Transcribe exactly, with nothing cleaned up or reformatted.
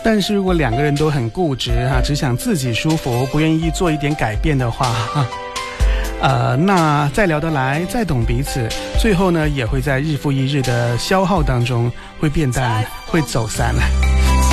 但是如果两个人都很固执哈、啊，只想自己舒服，不愿意做一点改变的话啊，呃，那再聊得来，再懂彼此，最后呢，也会在日复一日的消耗当中会变淡，会走散了。